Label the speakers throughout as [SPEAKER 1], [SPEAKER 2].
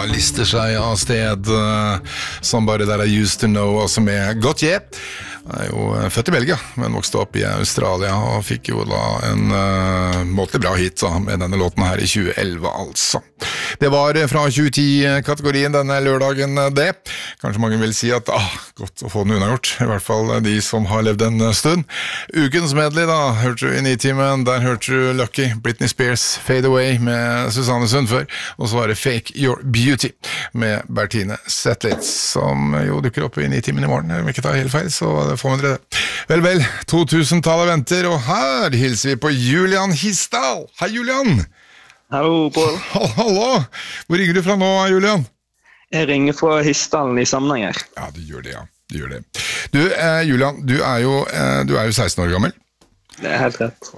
[SPEAKER 1] lister seg av sted Somebody That I Used To Know, altså med Gautier. Han er jo født i Belgia, men vokste opp i Australia og fikk jo da en måtelig bra hit da, med denne låten her i 2011 altså. Det var fra 2010-kategorien denne lørdagen det. Kanskje mange vil si at godt å få den unnagjort, i hvert fall de som har levd en stund. Ukens medley da, hørte du i Nitimen, der hørte du Lucky, Britney Spears, Fade Away med Susanne Sundfør, og så var det Fake Your Beauty med Bertine Zetlitz, som jo dukker opp i Nitimen i morgen, om ikke tar helt feil, så får man det. Vel, 2000-tallet venter, og her hilser vi på Julian Hisdal. Hei Julian!
[SPEAKER 2] Hallo, Paul.
[SPEAKER 1] Hallo! Hvor ringer du fra nå, Julian?
[SPEAKER 2] Jeg ringer fra Hisdalen i Samnanger.
[SPEAKER 1] Ja, du gjør det, ja. Du gjør det. Du, Julian, du er jo 16 år gammel.
[SPEAKER 2] Det er helt rett.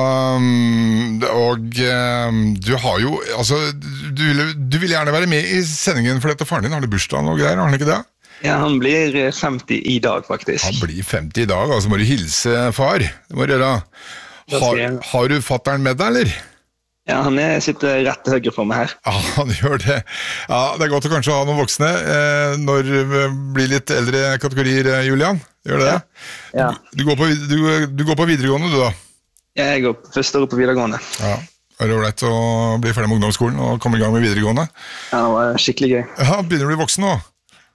[SPEAKER 1] Og du har jo, altså, du vil gjerne være med i sendingen for dette faren din. Har du bursdag og greier, har han ikke det?
[SPEAKER 2] Ja, han blir 50 i dag, faktisk.
[SPEAKER 1] Han blir 50 i dag, altså må du hilse far. Det må du gjøre. Har du fatteren med deg, eller?
[SPEAKER 2] Ja, han sitter rett til høyre for meg her.
[SPEAKER 1] Ja, han gjør det. Ja, det er godt å kanskje ha noen voksne når det blir litt eldre kategorier, Julian. Gjør det?
[SPEAKER 2] Ja.
[SPEAKER 1] Du går på videregående, du da?
[SPEAKER 2] Ja, jeg går første år på videregående.
[SPEAKER 1] Ja. Er det ålreit å bli ferdig med ungdomsskolen og komme i gang med videregående?
[SPEAKER 2] Ja, det var skikkelig gøy.
[SPEAKER 1] Ja, begynner du å bli voksen nå?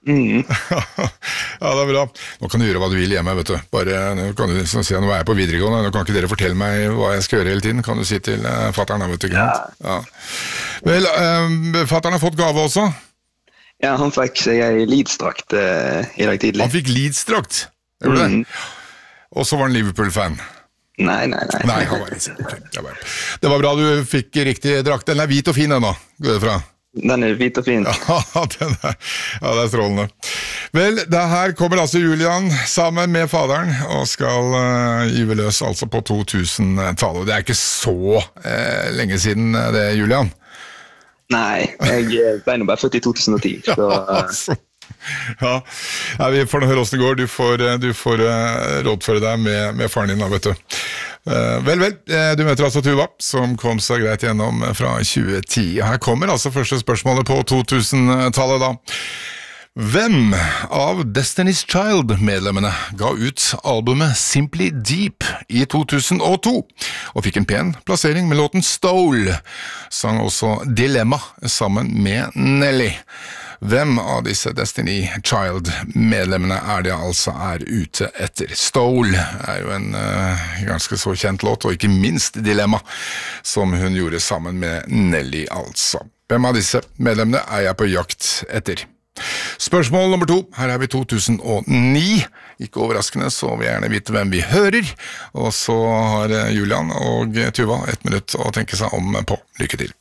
[SPEAKER 1] Ja, det er bra. Nå kan du gjøre hva du vil hjemme, vet du. Bare, nå kan du liksom si, nå er jeg på videregående, nå kan ikke dere fortelle meg hva jeg skal gjøre hele tiden, kan du si til fatteren, vet du, ja. Vel, fatteren har fått gave også?
[SPEAKER 2] Ja, han fikk seg en Leeds-drakt i dag tidlig.
[SPEAKER 1] Han fikk Leeds-drakt? Gjorde du det? Og så var han Liverpool-fan?
[SPEAKER 2] Nei.
[SPEAKER 1] Nei, han var Liverpool. Det var bra du fikk riktig drakt. Den er hvit og fin ennå, går det fra?
[SPEAKER 2] Den er hvit og fin.
[SPEAKER 1] Ja, det er strålende. Vel, det her kommer altså Julian sammen med faderen og skal gyve løs altså på 2000-tallet. Det er ikke så lenge siden det, Julian.
[SPEAKER 2] Nei, jeg ble nå bare født i 2010. Så...
[SPEAKER 1] Ja, vi får høre hvordan det går. Du får rådføre deg med faren din da, vet du. Vel, du møter altså Tuva, som kom så greit gjennom fra 2010. Her kommer altså første spørsmålet på 2000-tallet da. Hvem av Destiny's Child-medlemmene ga ut albumet Simply Deep i 2002, og fikk en pen plassering med låten Stole, sang også Dilemma sammen med Nelly. Hvem av disse Destiny Child-medlemmene er det altså ute etter? Stole er jo en ganske så kjent låt, og ikke minst Dilemma, som hun gjorde sammen med Nelly altså. Hvem av disse medlemmene er jeg på jakt etter? Spørsmål nummer 2, her er vi 2009, ikke overraskende så vil jeg gjerne vite hvem vi hører, og så har Julian og Tuva 1 minutt å tenke seg om på. Lykke til.